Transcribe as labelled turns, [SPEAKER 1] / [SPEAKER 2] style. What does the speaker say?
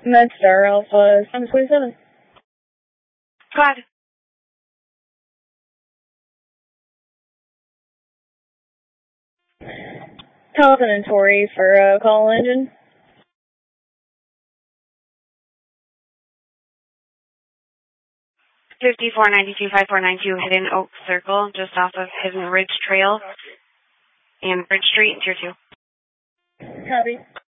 [SPEAKER 1] MedStar Alpha 727.
[SPEAKER 2] Go ahead.
[SPEAKER 1] Calvin and Tori for call engine.
[SPEAKER 2] 5492-5492 Hidden Oak Circle, just off of Hidden Ridge Trail and Bridge Street, Tier 2.
[SPEAKER 1] Copy.